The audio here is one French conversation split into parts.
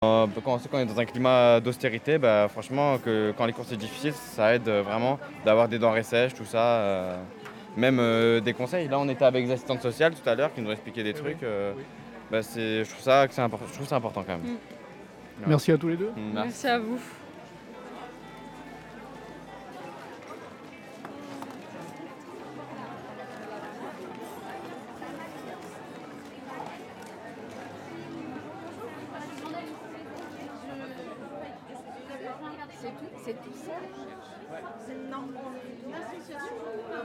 Quand on est dans un climat d'austérité, franchement, quand les cours c'est difficile, ça aide vraiment d'avoir des denrées sèches, tout ça. Même des conseils. Là, on était avec les assistantes sociales tout à l'heure qui nous expliquaient des trucs. Oui. Je trouve ça que c'est important. Je trouve ça important quand même. Ouais. Merci à tous les deux. Merci à vous. C'est tout ça. C'est une association.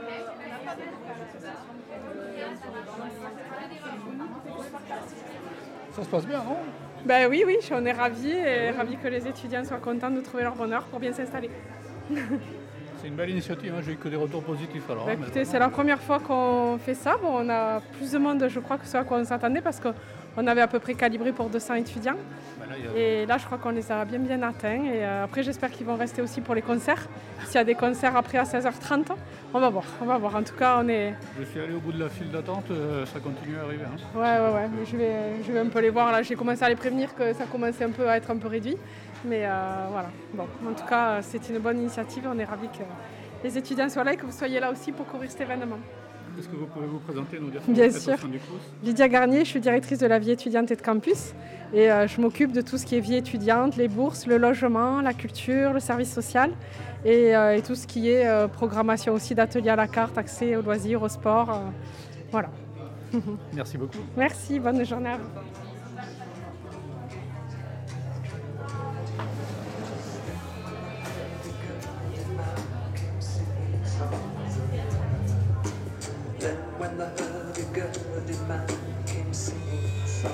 Ça se passe bien, non? Ben oui, on est ravis que les étudiants soient contents de trouver leur bonheur pour bien s'installer. C'est une belle initiative, hein. J'ai eu que des retours positifs alors. Écoutez, c'est la première fois qu'on fait ça. Bon, on a plus de monde, je crois, que ce à quoi on s'attendait parce qu'on avait à peu près calibré pour 200 étudiants. Et là, je crois qu'on les a bien atteints. Et après, j'espère qu'ils vont rester aussi pour les concerts. S'il y a des concerts après à 16h30, on va voir. En tout cas, on est... Je suis allé au bout de la file d'attente, ça continue à arriver. Hein. Ouais. Je vais un peu les voir. Là, j'ai commencé à les prévenir que ça commençait un peu à être un peu réduit. Mais voilà. Bon, en tout cas, c'est une bonne initiative. On est ravis que les étudiants soient là et que vous soyez là aussi pour couvrir cet événement. Est-ce que vous pouvez vous présenter, nous dire Bien sûr. Lydia Garnier, je suis directrice de la vie étudiante et de campus. Et je m'occupe de tout ce qui est vie étudiante, les bourses, le logement, la culture, le service social et tout ce qui est programmation aussi d'ateliers à la carte, accès aux loisirs, au sport. Voilà. Merci beaucoup. Merci, bonne journée à vous. When the hurdy-gurdy man came singing song.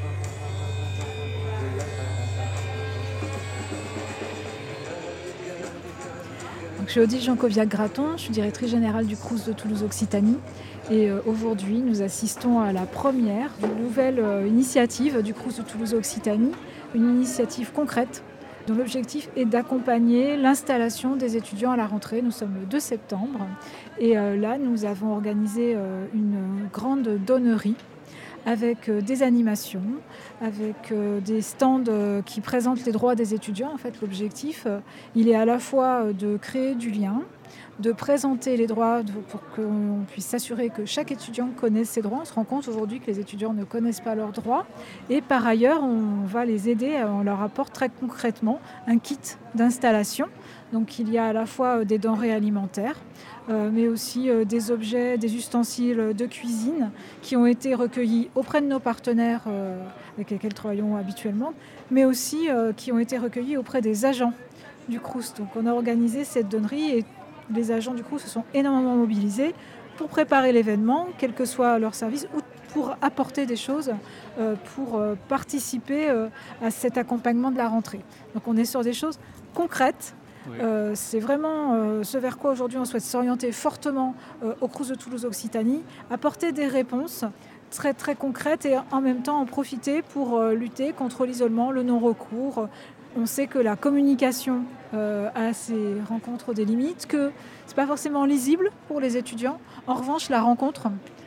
Donc, je suis Odile Jankoviak-Graton, je suis directrice générale du Crous de Toulouse Occitanie. Et aujourd'hui, nous assistons à la première d'une nouvelle initiative du Crous de Toulouse Occitanie, une initiative concrète dont l'objectif est d'accompagner l'installation des étudiants à la rentrée. Nous sommes le 2 septembre et là, nous avons organisé une grande donnerie avec des animations, avec des stands qui présentent les droits des étudiants. En fait, l'objectif, il est à la fois de créer du lien, de présenter les droits pour qu'on puisse s'assurer que chaque étudiant connaisse ses droits. On se rend compte aujourd'hui que les étudiants ne connaissent pas leurs droits. Et par ailleurs, on va les aider, on leur apporte très concrètement un kit d'installation. Donc il y a à la fois des denrées alimentaires, mais aussi des objets, des ustensiles de cuisine qui ont été recueillis auprès de nos partenaires avec lesquels nous travaillons habituellement, mais aussi qui ont été recueillis auprès des agents du Crous. Donc on a organisé cette donnerie et les agents du Crous se sont énormément mobilisés pour préparer l'événement, quel que soit leur service, ou pour apporter des choses, pour participer à cet accompagnement de la rentrée. Donc on est sur des choses concrètes. Oui. C'est vraiment ce vers quoi aujourd'hui on souhaite s'orienter fortement au Crous de Toulouse Occitanie, apporter des réponses très très concrètes et en même temps en profiter pour lutter contre l'isolement, le non-recours. On sait que la communication à ces rencontres des limites, que ce n'est pas forcément lisible pour les étudiants. En revanche, la rencontre,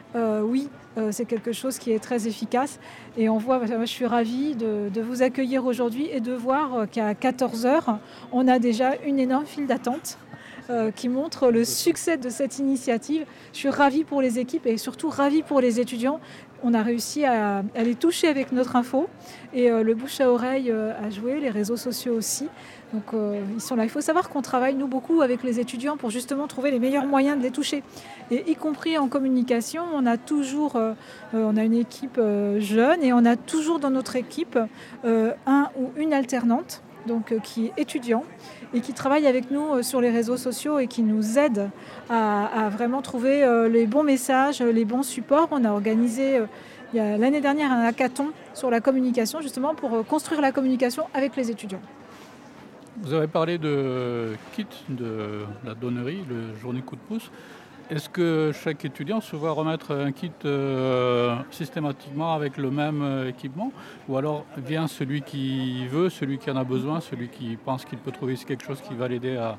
c'est quelque chose qui est très efficace. Et on voit, je suis ravie de vous accueillir aujourd'hui et de voir qu'à 14h, on a déjà une énorme file d'attente qui montre le succès de cette initiative. Je suis ravie pour les équipes et surtout ravie pour les étudiants. On a réussi à les toucher avec notre info et le bouche à oreille a joué, les réseaux sociaux aussi. Donc ils sont là. Il faut savoir qu'on travaille, nous, beaucoup avec les étudiants pour justement trouver les meilleurs moyens de les toucher. Et y compris en communication, on a toujours on a une équipe jeune et on a toujours dans notre équipe un ou une alternante donc, qui est étudiant et qui travaille avec nous sur les réseaux sociaux et qui nous aide à vraiment trouver les bons messages, les bons supports. On a organisé l'année dernière un hackathon sur la communication justement pour construire la communication avec les étudiants. Vous avez parlé de kit de la donnerie, le journée coup de pouce. Est-ce que chaque étudiant se voit remettre un kit systématiquement avec le même équipement ou alors vient celui qui veut, celui qui en a besoin, celui qui pense qu'il peut trouver quelque chose qui va l'aider à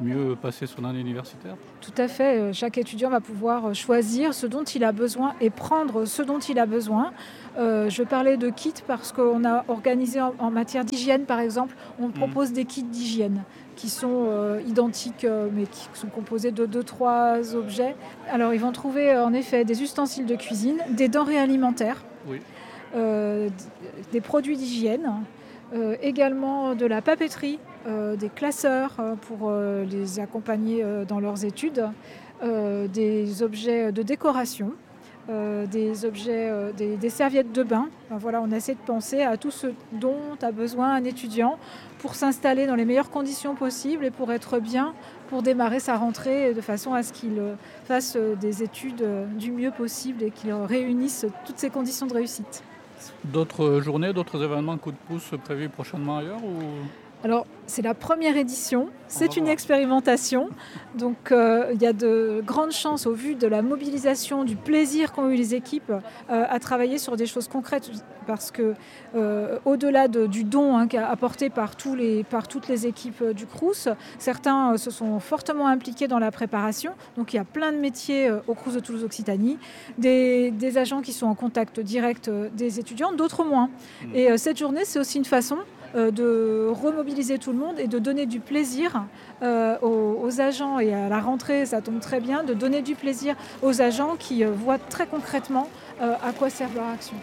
mieux passer son année universitaire? Tout à fait. Chaque étudiant va pouvoir choisir ce dont il a besoin et prendre ce dont il a besoin. Je parlais de kits parce qu'on a organisé en matière d'hygiène, par exemple, on propose des kits d'hygiène qui sont identiques mais qui sont composés de 2-3 objets. Alors ils vont trouver en effet des ustensiles de cuisine, des denrées alimentaires, Oui. des produits d'hygiène, également de la papeterie, des classeurs pour les accompagner dans leurs études, des objets de décoration, des objets, des serviettes de bain. Enfin, voilà, on essaie de penser à tout ce dont a besoin un étudiant pour s'installer dans les meilleures conditions possibles et pour être bien, pour démarrer sa rentrée de façon à ce qu'il fasse des études du mieux possible et qu'il réunisse toutes ces conditions de réussite. D'autres journées, d'autres événements coup de pouce prévus prochainement ailleurs ou... Alors, c'est la première édition, c'est une voir. expérimentation, donc il y a de grandes chances au vu de la mobilisation, du plaisir qu'ont eu les équipes à travailler sur des choses concrètes, parce que au-delà du don apporté par toutes les équipes du Crous, certains se sont fortement impliqués dans la préparation, donc il y a plein de métiers au Crous de Toulouse-Occitanie, des agents qui sont en contact direct des étudiants, d'autres moins. Et cette journée, c'est aussi une façon de remobiliser tout le monde et de donner du plaisir aux agents, et à la rentrée ça tombe très bien, de donner du plaisir aux agents qui voient très concrètement à quoi sert leur action.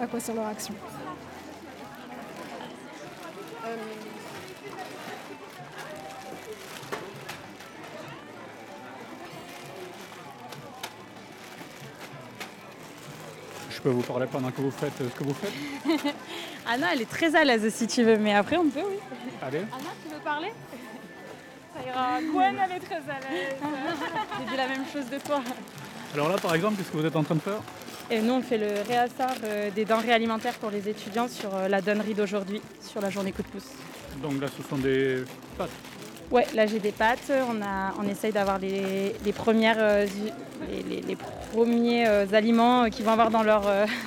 Je peux vous parler pendant que vous faites ce que vous faites? Anna, elle est très à l'aise si tu veux, mais après on peut, oui. Allez. Anna, tu veux parler? Ça ira. Gwen, elle est très à l'aise. J'ai dit la même chose de toi. Alors là, par exemple, qu'est-ce que vous êtes en train de faire? Et nous, on fait le réassort des denrées alimentaires pour les étudiants sur la donnerie d'aujourd'hui, sur la journée coup de pouce. Donc là, ce sont des pâtes. Ouais, là j'ai des pâtes. On essaye d'avoir les premiers aliments qu'ils vont avoir dans leur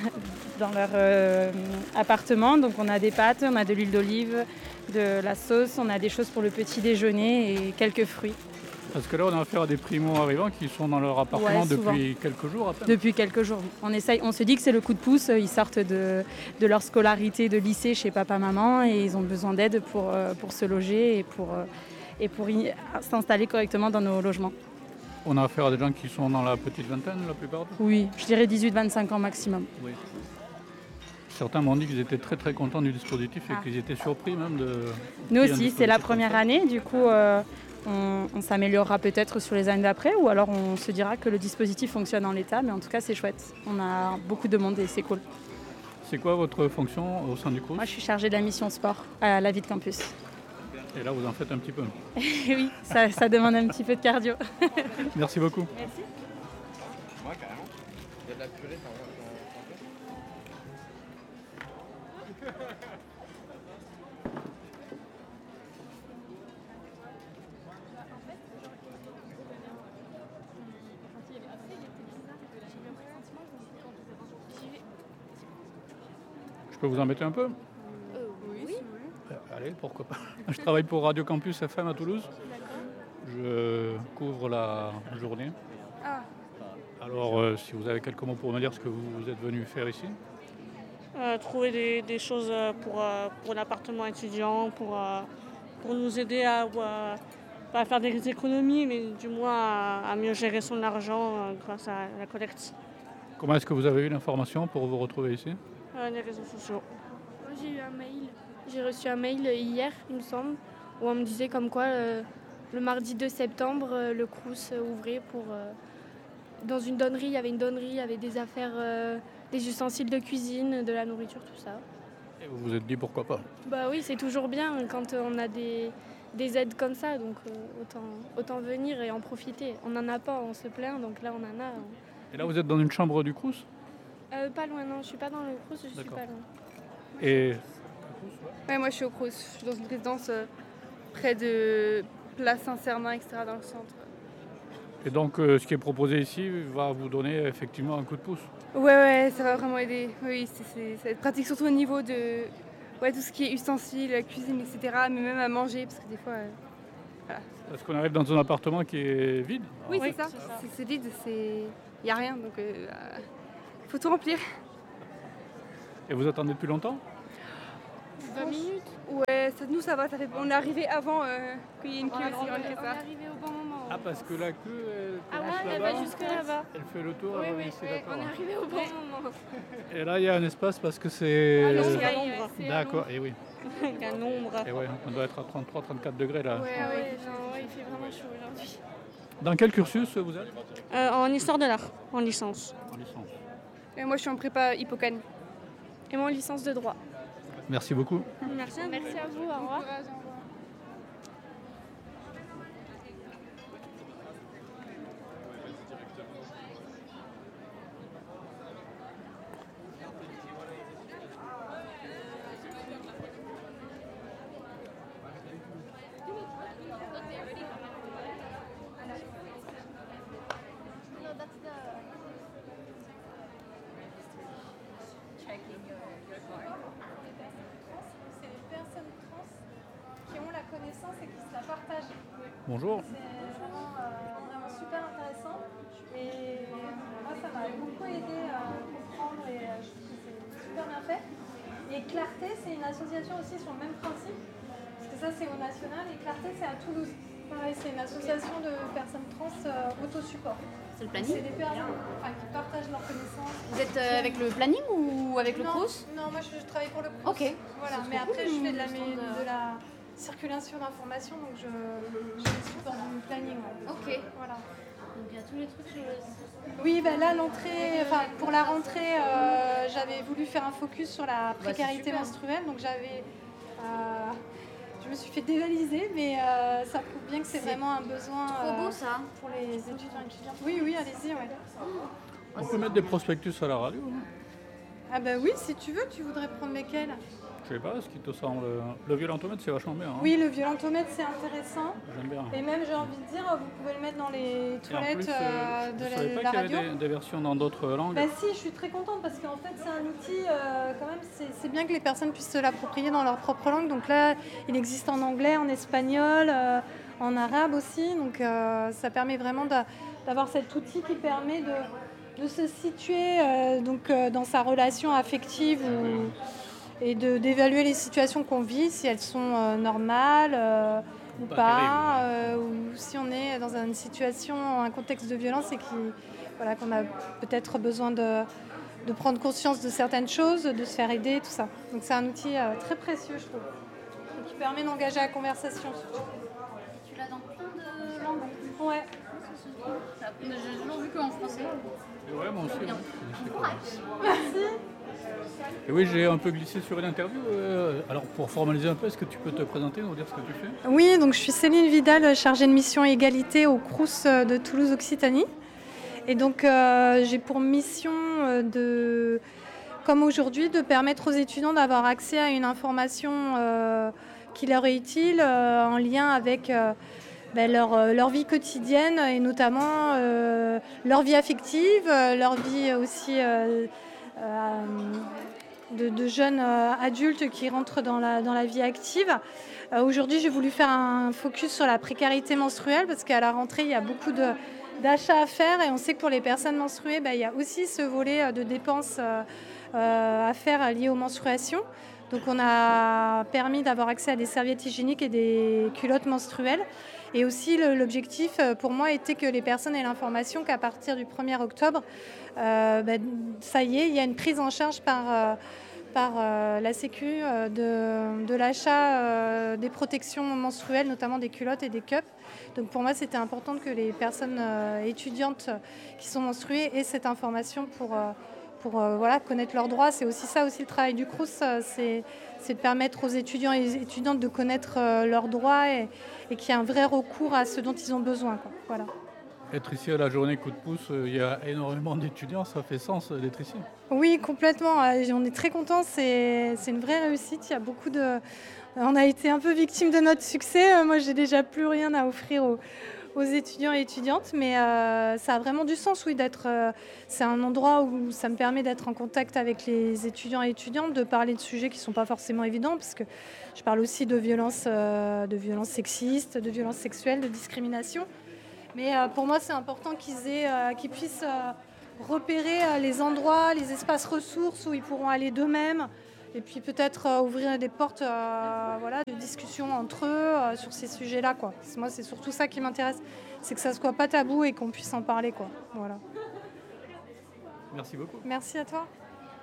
appartement. Donc on a des pâtes, on a de l'huile d'olive, de la sauce, on a des choses pour le petit déjeuner et quelques fruits. Parce que là, on a affaire à des primo-arrivants qui sont dans leur appartement Ouais, souvent. depuis quelques jours à peine. Depuis quelques jours. On se dit que c'est le coup de pouce. Ils sortent de leur scolarité de lycée chez papa-maman et ils ont besoin d'aide pour se loger et pour s'installer correctement dans nos logements. On a affaire à des gens qui sont dans la petite vingtaine, la plupart. Oui, je dirais 18-25 ans maximum. Oui. Certains m'ont dit qu'ils étaient très très contents du dispositif et qu'ils étaient surpris même de... Nous aussi, c'est la première année. Du coup, on s'améliorera peut-être sur les années d'après ou alors on se dira que le dispositif fonctionne en l'état. Mais en tout cas, c'est chouette. On a beaucoup de monde et c'est cool. C'est quoi votre fonction au sein du Crous? Moi, je suis chargée de la mission sport à la vie de campus. Et là, vous en faites un petit peu. Oui, ça demande un petit peu de cardio. Merci beaucoup. Merci. Moi, carrément. Il y a de la purée, Je peux vous embêter un peu? Oui. Allez, pourquoi pas. Je travaille pour Radio Campus FM à Toulouse. Je couvre la journée. Ah. Alors, si vous avez quelques mots pour me dire ce que vous êtes venu faire ici? Trouver des choses pour l'appartement étudiant, pour nous aider à pas faire des économies, mais du moins à mieux gérer son argent grâce à la collecte. Comment est-ce que vous avez eu l'information pour vous retrouver ici? Les réseaux sociaux. Moi, j'ai eu un mail. J'ai reçu un mail hier, il me semble, où on me disait comme quoi le mardi 2 septembre, le Crous ouvrait pour... dans une donnerie, il y avait une donnerie, il y avait des affaires, des ustensiles de cuisine, de la nourriture, tout ça. Et vous vous êtes dit pourquoi pas? Bah oui, c'est toujours bien quand on a des aides comme ça, donc autant venir et en profiter. On n'en a pas, on se plaint, donc là on en a. Et là, vous êtes dans une chambre du Crous? Pas loin, non, je suis pas dans le Crous, je suis pas loin. Et ouais, moi je suis au Crous, je suis dans une résidence près de Place Saint-Cernin, etc., dans le centre. Et donc, ce qui est proposé ici va vous donner effectivement un coup de pouce? Ouais, ça va vraiment aider. Oui, ça va être pratique surtout au niveau de tout ce qui est ustensiles, cuisine, etc., mais même à manger, parce que des fois, Voilà. Parce qu'on arrive dans un appartement qui est vide. Oui, c'est ça. C'est vide, il n'y a rien, donc il faut tout remplir. Et vous attendez depuis longtemps? 20 minutes. Ouais, nous ça va, on est arrivé avant qu'il y ait une queue aussi grande que ça. On est arrivé au bon moment. Ah, parce que la queue, elle commence Elle là-bas. va jusque là-bas. Elle fait le tour. Oui, ici, d'accord. on est arrivé au bon moment. Et là, il y a un espace parce que c'est... Ah, non, il y a l'ombre. D'accord, et oui. Il y a l'ombre. Et ouais, on doit être à 33-34 degrés là. Ouais, il fait vraiment chaud aujourd'hui. Dans quel cursus vous êtes? En histoire de l'art, en licence. En licence. Et moi je suis en prépa Hippocane. Et moi en licence de droit. Merci beaucoup. Merci. Merci à vous, au revoir. C'est les personnes trans qui ont la connaissance et qui se la partagent. Bonjour. C'est vraiment super intéressant. Et moi, ça m'a beaucoup aidé à comprendre et je trouve que c'est super bien fait. Et Clarté, c'est une association aussi sur le même principe. Parce que ça, c'est au national et Clarté, c'est à Toulouse. Pareil, c'est une association de personnes trans autosupport. C'est le planning? C'est des personnes qui partagent leurs connaissances. Vous êtes avec le planning ou avec le Non, Crous? non, moi je travaille pour le Crous. Ok. Voilà, C'est mais trop après cool, je fais de le la circulation d'informations, donc je suis dans mon planning. Ouais. Ok. Voilà. Donc il y a tous les trucs. Oui, bah là l'entrée, pour la rentrée, j'avais voulu faire un focus sur la précarité menstruelle, donc je me suis fait dévaliser, mais ça prouve bien que c'est vraiment un besoin Trop beau ça. pour les étudiants et étudiantes. Oui, oui, allez-y, ouais. On peut mettre des prospectus à la radio, hein? Ah bah oui, si tu veux, tu voudrais prendre lesquels? Je sais pas, ce qui te semble... Le violentomètre, c'est vachement bien. Hein? Oui, le violentomètre, c'est intéressant. J'aime bien. Et même, j'ai envie de dire, vous pouvez le mettre dans les Et en toilettes plus, de je savais la pas qu'il y radio. avait des versions dans d'autres langues. Bah si, je suis très contente parce qu'en fait, c'est un outil, quand même, c'est bien que les personnes puissent se l'approprier dans leur propre langue. Donc là, il existe en anglais, en espagnol, en arabe aussi. Donc ça permet vraiment d'avoir cet outil qui permet de se situer dans sa relation affective et d'évaluer les situations qu'on vit, si elles sont normales ou pas, ou si on est dans une situation, un contexte de violence et qu'on a peut-être besoin de prendre conscience de certaines choses, de se faire aider, tout ça. Donc c'est un outil très précieux, je trouve, et qui permet d'engager la conversation. Tu l'as dans plein de langues? Ouais. J'ai toujours vu qu'en français. Ouais, moi aussi. Merci. Et oui, j'ai un peu glissé sur une interview. Alors, pour formaliser un peu, est-ce que tu peux te présenter, nous dire ce que tu fais? Oui, donc je suis Céline Vidal, chargée de mission égalité au Crous de Toulouse-Occitanie. Et donc, j'ai pour mission comme aujourd'hui, de permettre aux étudiants d'avoir accès à une information qui leur est utile en lien avec leur vie quotidienne et notamment leur vie affective, leur vie aussi de jeunes adultes qui rentrent dans la vie active. Aujourd'hui, j'ai voulu faire un focus sur la précarité menstruelle parce qu'à la rentrée, il y a beaucoup d'achats à faire et on sait que pour les personnes menstruées, il y a aussi ce volet de dépenses à faire liées aux menstruations. Donc on a permis d'avoir accès à des serviettes hygiéniques et des culottes menstruelles. Et aussi l'objectif pour moi était que les personnes aient l'information qu'à partir du 1er octobre, ça y est, il y a une prise en charge par la Sécu de l'achat des protections menstruelles, notamment des culottes et des cups. Donc pour moi, c'était important que les personnes étudiantes qui sont menstruées aient cette information pour connaître leurs droits. C'est aussi ça aussi le travail du Crous, c'est de permettre aux étudiants et les étudiantes de connaître leurs droits et qu'il y ait un vrai recours à ce dont ils ont besoin. Voilà. Être ici à la journée coup de pouce, il y a énormément d'étudiants, ça fait sens d'être ici. Oui, complètement. On est très contents, c'est une vraie réussite. Il y a beaucoup on a été un peu victime de notre succès. Moi, j'ai déjà plus rien à offrir aux étudiants et étudiantes, mais ça a vraiment du sens, oui, c'est un endroit où ça me permet d'être en contact avec les étudiants et étudiantes, de parler de sujets qui ne sont pas forcément évidents, parce que je parle aussi de violences sexistes, de violences sexuelles, de discrimination. Mais pour moi, c'est important qu'ils puissent repérer les endroits, les espaces ressources où ils pourront aller d'eux-mêmes, et puis peut-être ouvrir des portes de discussion entre eux sur ces sujets-là, quoi. Moi, c'est surtout ça qui m'intéresse, c'est que ça ne soit pas tabou et qu'on puisse en parler, quoi. Voilà. Merci beaucoup. Merci à toi.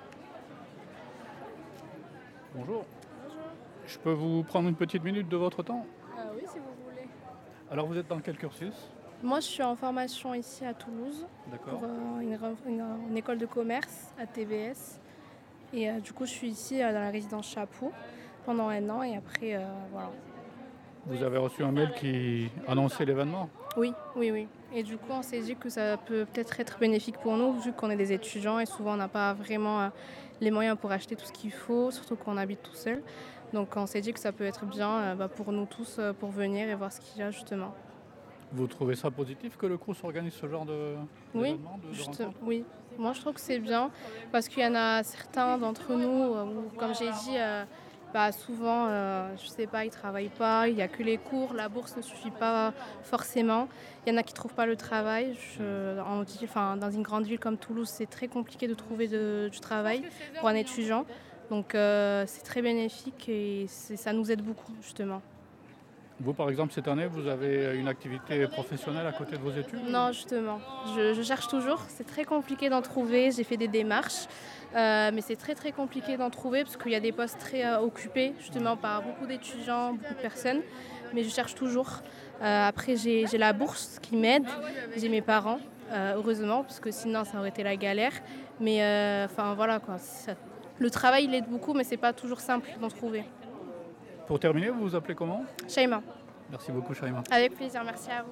Bonjour. Je peux vous prendre une petite minute de votre temps? Oui, si vous voulez. Alors vous êtes dans quel cursus? Moi, je suis en formation ici à Toulouse. D'accord. Pour une école de commerce à TVS. Et du coup, je suis ici dans la résidence Chapeau pendant 1 an et après, voilà. Vous avez reçu un mail qui annonçait l'événement? Oui. Et du coup, on s'est dit que ça peut peut-être être bénéfique pour nous, vu qu'on est des étudiants et souvent on n'a pas vraiment les moyens pour acheter tout ce qu'il faut, surtout qu'on habite tout seul. Donc on s'est dit que ça peut être bien pour nous tous pour venir et voir ce qu'il y a justement. Vous trouvez ça positif que le CROUS organise ce genre d'événement, de rencontre? Oui, moi je trouve que c'est bien parce qu'il y en a certains d'entre nous où, comme j'ai dit, souvent, je sais pas, ils travaillent pas, il n'y a que les cours, la bourse ne suffit pas forcément. Il y en a qui ne trouvent pas le travail. Dans une grande ville comme Toulouse, c'est très compliqué de trouver du travail pour un étudiant. Donc c'est très bénéfique et ça nous aide beaucoup justement. Vous, par exemple, cette année, vous avez une activité professionnelle à côté de vos études? Non, justement. Je cherche toujours. C'est très compliqué d'en trouver. J'ai fait des démarches. Mais c'est très, très compliqué d'en trouver parce qu'il y a des postes très occupés, justement, par beaucoup d'étudiants, beaucoup de personnes. Mais je cherche toujours. Après, j'ai la bourse qui m'aide. J'ai mes parents, heureusement, parce que sinon, ça aurait été la galère. Mais voilà, quoi. Le travail, il aide beaucoup, mais c'est pas toujours simple d'en trouver. Pour terminer, vous vous appelez comment? Shaima. Merci beaucoup, Shaima. Avec plaisir, merci à vous.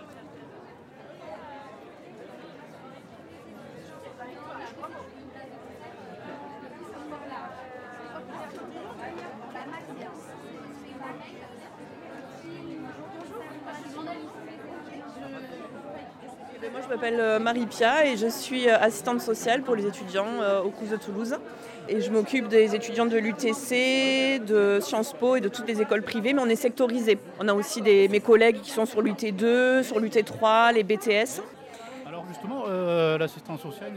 Moi, je m'appelle Marie-Pia et je suis assistante sociale pour les étudiants au CROUS de Toulouse. Et je m'occupe des étudiants de l'UTC, de Sciences Po et de toutes les écoles privées, mais on est sectorisé. On a aussi mes collègues qui sont sur l'UT2, sur l'UT3, les BTS. Alors justement, l'assistance sociale,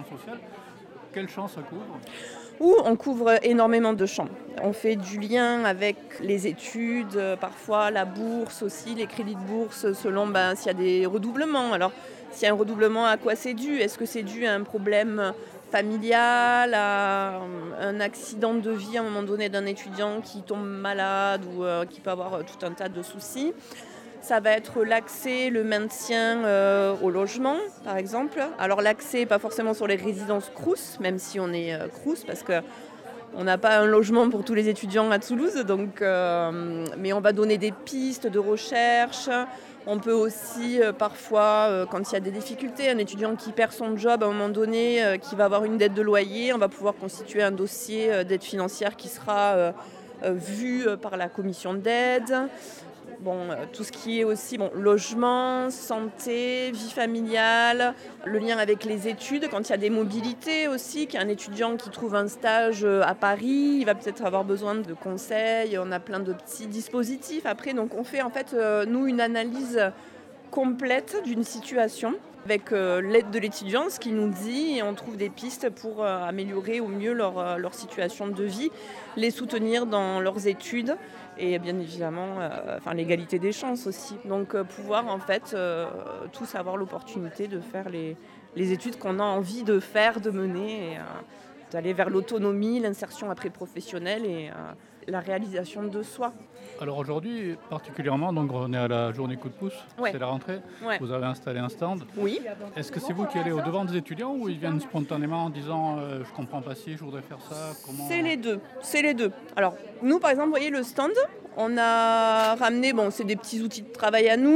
quel champ ça couvre? On couvre énormément de champs. On fait du lien avec les études, parfois la bourse aussi, les crédits de bourse, selon s'il y a des redoublements. Alors, s'il y a un redoublement, à quoi c'est dû? Est-ce que c'est dû à un problème familial, à un accident de vie à un moment donné d'un étudiant qui tombe malade ou qui peut avoir tout un tas de soucis? Ça va être l'accès, le maintien au logement, par exemple. Alors l'accès, pas forcément sur les résidences CROUS, même si on est CROUS, parce qu'on n'a pas un logement pour tous les étudiants à Toulouse. Mais on va donner des pistes de recherche. On peut aussi, parfois, quand il y a des difficultés, un étudiant qui perd son job à un moment donné, qui va avoir une dette de loyer, on va pouvoir constituer un dossier d'aide financière qui sera vu par la commission d'aide. Tout ce qui est aussi logement, santé, vie familiale, le lien avec les études, quand il y a des mobilités aussi, qu'il y a un étudiant qui trouve un stage à Paris, il va peut-être avoir besoin de conseils, on a plein de petits dispositifs après. Donc on fait en fait, nous, une analyse complète d'une situation avec l'aide de l'étudiant, ce qu'il nous dit, et on trouve des pistes pour améliorer au mieux leur situation de vie, les soutenir dans leurs études et bien évidemment l'égalité des chances aussi. Donc pouvoir en fait tous avoir l'opportunité de faire les études qu'on a envie de faire, de mener, et d'aller vers l'autonomie, l'insertion après professionnelle et la réalisation de soi. Alors aujourd'hui, particulièrement, donc on est à la journée coup de pouce, Ouais. C'est la rentrée, Ouais. Vous avez installé un stand. Oui. Est-ce que c'est vous qui allez au-devant des étudiants ou ils viennent spontanément en disant je comprends pas ci, je voudrais faire ça? C'est les deux. Alors nous par exemple, vous voyez le stand, on a ramené, c'est des petits outils de travail à nous,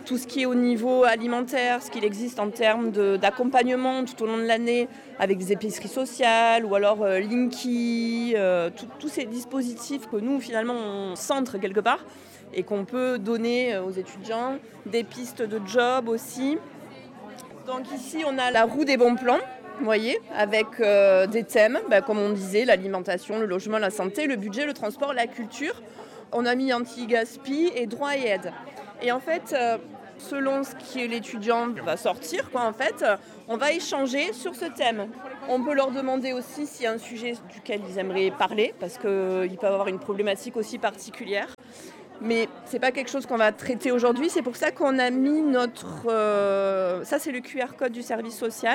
tout ce qui est au niveau alimentaire, ce qu'il existe en termes d'accompagnement tout au long de l'année avec des épiceries sociales ou alors Linky, tous ces dispositifs que nous finalement on centre quelque part et qu'on peut donner aux étudiants, des pistes de job aussi. Donc ici on a la roue des bons plans, vous voyez, avec des thèmes, comme on disait, l'alimentation, le logement, la santé, le budget, le transport, la culture. On a mis anti-gaspi et droit et aide. Et en fait, selon ce que l'étudiant va sortir, on va échanger sur ce thème. On peut leur demander aussi s'il y a un sujet duquel ils aimeraient parler, parce qu'ils peuvent avoir une problématique aussi particulière. Mais ce n'est pas quelque chose qu'on va traiter aujourd'hui. C'est pour ça qu'on a mis ça c'est le QR code du service social.